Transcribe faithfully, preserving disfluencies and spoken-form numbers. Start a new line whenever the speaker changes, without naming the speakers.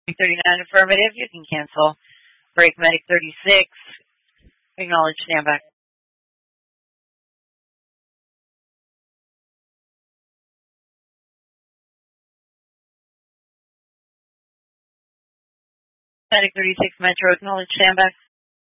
thirty-nine affirmative. You can cancel. Break Medic thirty-six. Acknowledge standby. Medic thirty-six Metro. Acknowledge standby.